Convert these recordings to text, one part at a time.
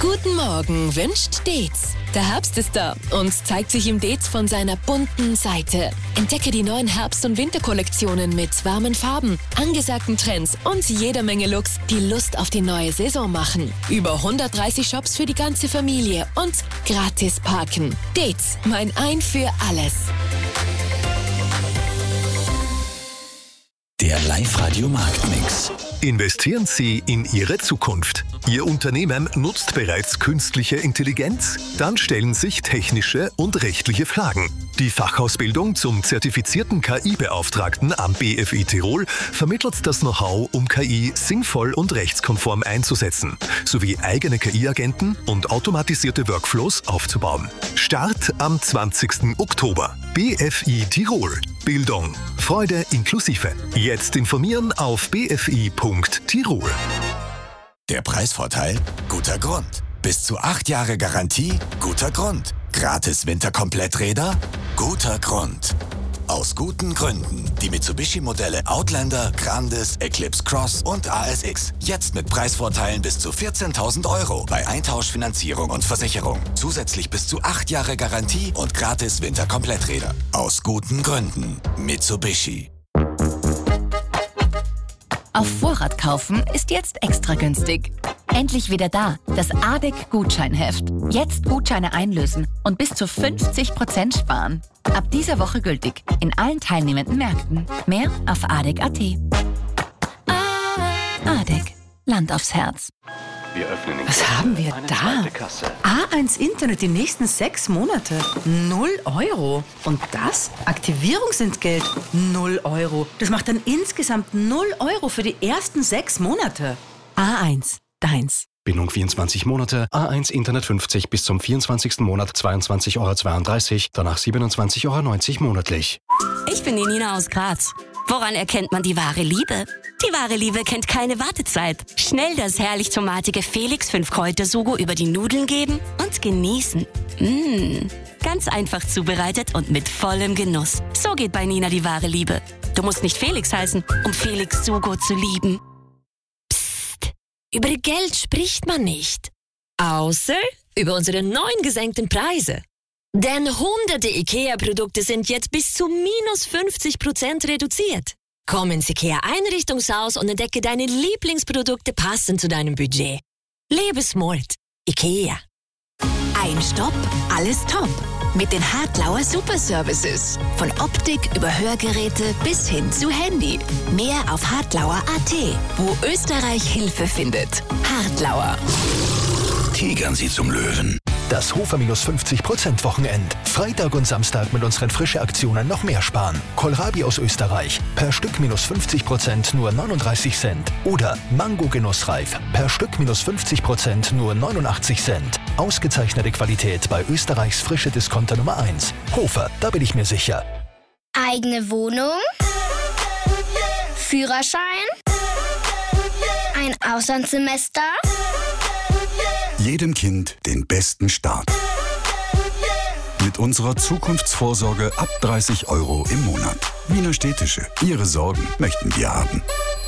Guten Morgen wünscht Deetz. Der Herbst ist da und zeigt sich im Deetz von seiner bunten Seite. Entdecke die neuen Herbst- und Winterkollektionen mit warmen Farben, angesagten Trends und jeder Menge Looks, die Lust auf die neue Saison machen. Über 130 Shops für die ganze Familie und gratis parken. Deetz, mein Ein für alles. Der Live-Radio-Marktmix. Investieren Sie in Ihre Zukunft. Ihr Unternehmen nutzt bereits künstliche Intelligenz? Dann stellen sich technische und rechtliche Fragen. Die Fachausbildung zum zertifizierten KI-Beauftragten am BFI Tirol vermittelt das Know-how, um KI sinnvoll und rechtskonform einzusetzen, sowie eigene KI-Agenten und automatisierte Workflows aufzubauen. Start am 20. Oktober. BFI Tirol. Bildung, Freude inklusive. Jetzt informieren auf bfi.tirol. Der Preisvorteil? Guter Grund. Bis zu 8 Jahre Garantie? Guter Grund. Gratis Winterkompletträder? Guter Grund. Aus guten Gründen. Die Mitsubishi-Modelle Outlander, Grandis, Eclipse Cross und ASX. Jetzt mit Preisvorteilen bis zu 14.000 € bei Eintauschfinanzierung und Versicherung. Zusätzlich bis zu 8 Jahre Garantie und gratis Winterkompletträder. Aus guten Gründen. Mitsubishi. Auf Vorrat kaufen ist jetzt extra günstig. Endlich wieder da, das ADEC-Gutscheinheft. Jetzt Gutscheine einlösen und bis zu 50% sparen. Ab dieser Woche gültig in allen teilnehmenden Märkten. Mehr auf adec.at. ADEC, Land aufs Herz. Wir öffnen den Was haben wir eine da? zweite Kasse. A1 Internet die nächsten 6 Monate. 0 €. Und das? Aktivierungsentgelt 0 €. Das macht dann insgesamt 0 € für die ersten 6 Monate. A1, deins. Bindung 24 Monate, A1 Internet 50 bis zum 24. Monat 22,32 €, danach 27,90 € monatlich. Ich bin die Nina aus Graz. Woran erkennt man die wahre Liebe? Die wahre Liebe kennt keine Wartezeit. Schnell das herrlich tomatige Felix 5-Kräuter-Sugo über die Nudeln geben und genießen. Ganz einfach zubereitet und mit vollem Genuss. So geht bei Nina die wahre Liebe. Du musst nicht Felix heißen, um Felix Sugo zu lieben. Psst, über Geld spricht man nicht. Außer über unsere neuen gesenkten Preise. Denn hunderte IKEA-Produkte sind jetzt bis zu minus 50% reduziert. Komm ins IKEA-Einrichtungshaus und entdecke deine Lieblingsprodukte passend zu deinem Budget. Lebe smart. IKEA. Ein Stopp, alles top. Mit den Hartlauer Superservices. Von Optik über Hörgeräte bis hin zu Handy. Mehr auf hartlauer.at, wo Österreich Hilfe findet. Hartlauer. Tigern Sie zum Löwen. Das Hofer minus 50% Wochenend. Freitag und Samstag mit unseren frische Aktionen noch mehr sparen. Kohlrabi aus Österreich. Per Stück minus 50% nur 39 Cent. Oder Mango Genussreif. Per Stück minus 50% nur 89 Cent. Ausgezeichnete Qualität bei Österreichs frische Discounter Nummer 1. Hofer, da bin ich mir sicher. Eigene Wohnung, Führerschein, ein Auslandssemester. Jedem Kind den besten Start. Mit unserer Zukunftsvorsorge ab 30 € im Monat. Wiener Städtische. Ihre Sorgen möchten wir haben.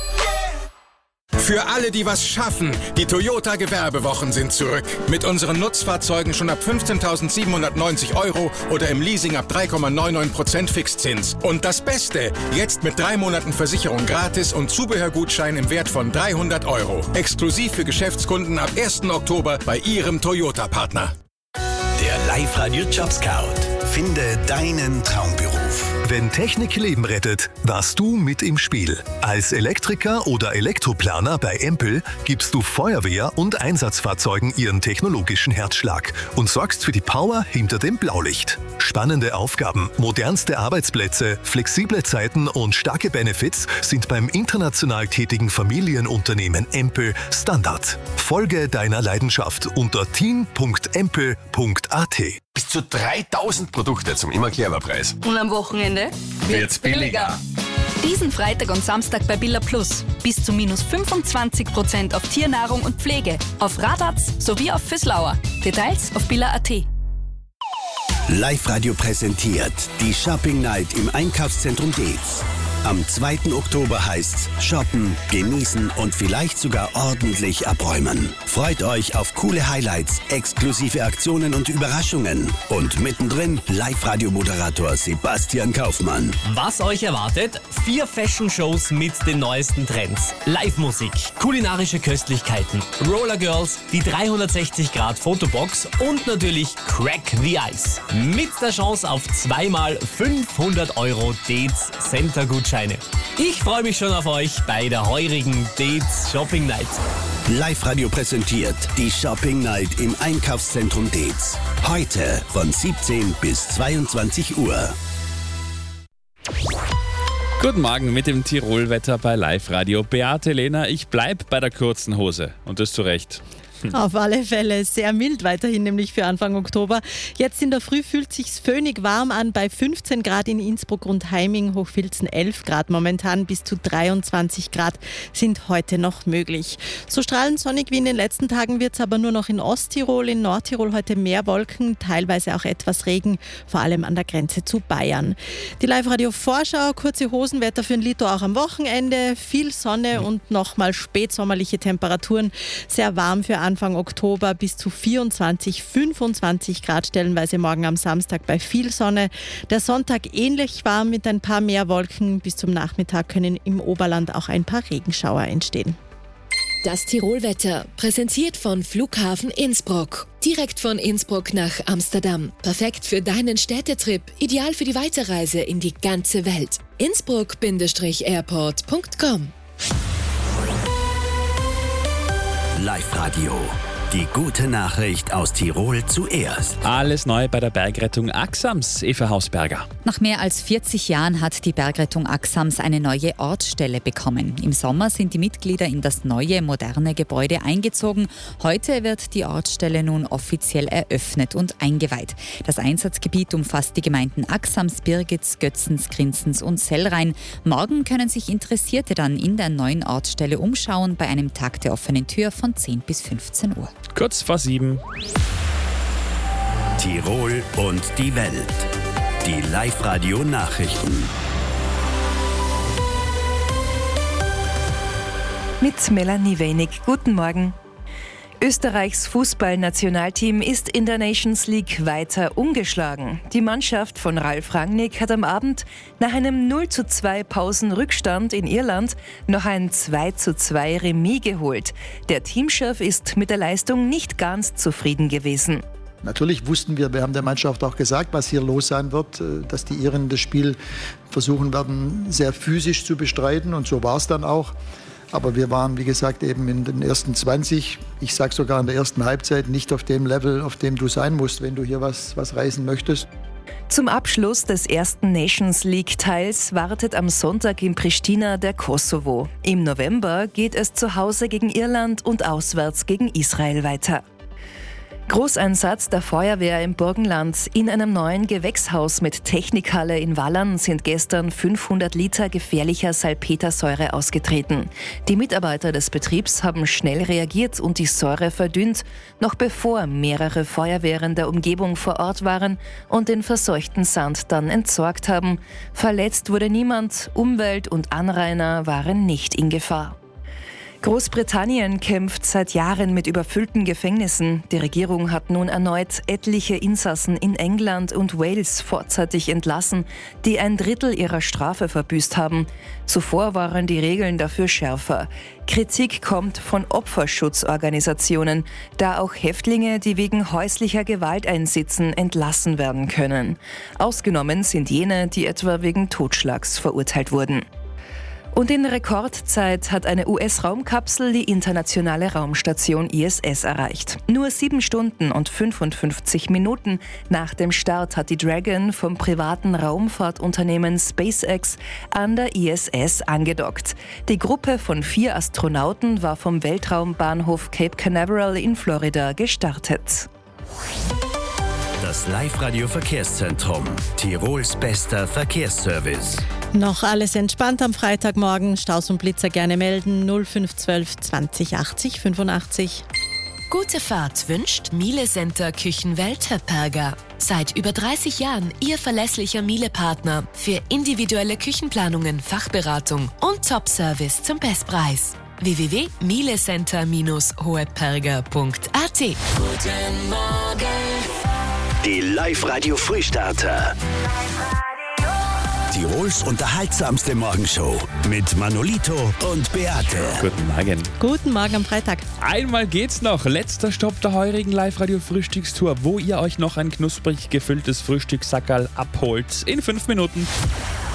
Für alle, die was schaffen, die Toyota Gewerbewochen sind zurück. Mit unseren Nutzfahrzeugen schon ab 15.790 € oder im Leasing ab 3,99% Fixzins. Und das Beste, jetzt mit 3 Monaten Versicherung gratis und Zubehörgutschein im Wert von 300 €. Exklusiv für Geschäftskunden ab 1. Oktober bei Ihrem Toyota-Partner. Der Live-Radio Job Scout. Finde deinen Traumberuf. Wenn Technik Leben rettet, warst du mit im Spiel. Als Elektriker oder Elektroplaner bei Empel gibst du Feuerwehr und Einsatzfahrzeugen ihren technologischen Herzschlag und sorgst für die Power hinter dem Blaulicht. Spannende Aufgaben, modernste Arbeitsplätze, flexible Zeiten und starke Benefits sind beim international tätigen Familienunternehmen Empel Standard. Folge deiner Leidenschaft unter team.empel.at. Bis zu 3000 Produkte zum immer clever Preis. Und am Wochenende wird's billiger. Diesen Freitag und Samstag bei Billa Plus. Bis zu minus 25% auf Tiernahrung und Pflege. Auf Radatz sowie auf Füßlauer. Details auf billa.at. Live-Radio präsentiert die Shopping Night im Einkaufszentrum Deetz. Am 2. Oktober heißt's shoppen, genießen und vielleicht sogar ordentlich abräumen. Freut euch auf coole Highlights, exklusive Aktionen und Überraschungen. Und mittendrin Live-Radio-Moderator Sebastian Kaufmann. Was euch erwartet? 4 Fashion-Shows mit den neuesten Trends. Live-Musik, kulinarische Köstlichkeiten, Roller Girls, die 360-Grad-Fotobox und natürlich Crack the Ice. Mit der Chance auf 2x 500 € Dates Center Gutscheine. Ich freue mich schon auf euch bei der heurigen Dates Shopping Night. Live-Radio präsentiert die Shopping Night im Einkaufszentrum Dates. Heute von 17 bis 22 Uhr. Guten Morgen mit dem Tirolwetter bei Live-Radio. Beate, Lena, ich bleib bei der kurzen Hose. Und das zu Recht. Auf alle Fälle sehr mild weiterhin, nämlich für Anfang Oktober. Jetzt in der Früh fühlt sich's föhnig warm an bei 15 Grad in Innsbruck und Heiming, Hochfilzen 11 Grad momentan, bis zu 23 Grad sind heute noch möglich. So strahlend sonnig wie in den letzten Tagen wird's aber nur noch in Osttirol, in Nordtirol heute mehr Wolken, teilweise auch etwas Regen, vor allem an der Grenze zu Bayern. Die Live-Radio-Vorschau, kurze Hosenwetter für den Lito auch am Wochenende, viel Sonne und nochmal spätsommerliche Temperaturen, sehr warm für Anfang Oktober, bis zu 24, 25 Grad stellenweise morgen am Samstag bei viel Sonne. Der Sonntag ähnlich warm mit ein paar mehr Wolken. Bis zum Nachmittag können im Oberland auch ein paar Regenschauer entstehen. Das Tirolwetter, präsentiert von Flughafen Innsbruck. Direkt von Innsbruck nach Amsterdam. Perfekt für deinen Städtetrip, ideal für die Weiterreise in die ganze Welt. Innsbruck-airport.com. Live-Radio. Die gute Nachricht aus Tirol zuerst. Alles neu bei der Bergrettung Axams, Eva Hausberger. Nach mehr als 40 Jahren hat die Bergrettung Axams eine neue Ortsstelle bekommen. Im Sommer sind die Mitglieder in das neue, moderne Gebäude eingezogen. Heute wird die Ortsstelle nun offiziell eröffnet und eingeweiht. Das Einsatzgebiet umfasst die Gemeinden Axams, Birgitz, Götzens, Grinzens und Sellrhein. Morgen können sich Interessierte dann in der neuen Ortsstelle umschauen bei einem Tag der offenen Tür von 10 bis 15 Uhr. Kurz vor 7. Tirol und die Welt. Die Live-Radio-Nachrichten. Mit Melanie Wenig. Guten Morgen. Österreichs Fußballnationalteam ist in der Nations League weiter ungeschlagen. Die Mannschaft von Ralf Rangnick hat am Abend nach einem 0:2 Pausenrückstand in Irland noch ein 2:2 Remis geholt. Der Teamchef ist mit der Leistung nicht ganz zufrieden gewesen. Natürlich wussten wir haben der Mannschaft auch gesagt, was hier los sein wird, dass die Iren das Spiel versuchen werden, sehr physisch zu bestreiten, und so war es dann auch. Aber wir waren, wie gesagt, eben in den ersten 20, ich sage sogar in der ersten Halbzeit, nicht auf dem Level, auf dem du sein musst, wenn du hier was reißen möchtest. Zum Abschluss des ersten Nations League-Teils wartet am Sonntag in Pristina der Kosovo. Im November geht es zu Hause gegen Irland und auswärts gegen Israel weiter. Großeinsatz der Feuerwehr im Burgenland. In einem neuen Gewächshaus mit Technikhalle in Wallern sind gestern 500 Liter gefährlicher Salpetersäure ausgetreten. Die Mitarbeiter des Betriebs haben schnell reagiert und die Säure verdünnt, noch bevor mehrere Feuerwehren der Umgebung vor Ort waren und den verseuchten Sand dann entsorgt haben. Verletzt wurde niemand, Umwelt und Anrainer waren nicht in Gefahr. Großbritannien kämpft seit Jahren mit überfüllten Gefängnissen. Die Regierung hat nun erneut etliche Insassen in England und Wales vorzeitig entlassen, die ein Drittel ihrer Strafe verbüßt haben. Zuvor waren die Regeln dafür schärfer. Kritik kommt von Opferschutzorganisationen, da auch Häftlinge, die wegen häuslicher Gewalt einsitzen, entlassen werden können. Ausgenommen sind jene, die etwa wegen Totschlags verurteilt wurden. Und in Rekordzeit hat eine US-Raumkapsel die internationale Raumstation ISS erreicht. Nur 7 Stunden und 55 Minuten nach dem Start hat die Dragon vom privaten Raumfahrtunternehmen SpaceX an der ISS angedockt. Die Gruppe von 4 Astronauten war vom Weltraumbahnhof Cape Canaveral in Florida gestartet. Das Live-Radio-Verkehrszentrum. Tirols bester Verkehrsservice. Noch alles entspannt am Freitagmorgen. Staus und Blitzer gerne melden. 0512 20 80 85. Gute Fahrt wünscht Miele Center Küchenwelt Höpperger. Seit über 30 Jahren Ihr verlässlicher Miele-Partner für individuelle Küchenplanungen, Fachberatung und Top-Service zum Bestpreis. www.mielecenter-hoheperger.at. Guten Morgen. Die Live-Radio-Frühstarter. Tirols unterhaltsamste Morgenshow mit Manolito und Beate. Guten Morgen. Guten Morgen am Freitag. Einmal geht's noch. Letzter Stopp der heurigen Live-Radio-Frühstückstour, wo ihr euch noch ein knusprig gefülltes Frühstückssackerl abholt. In 5 Minuten.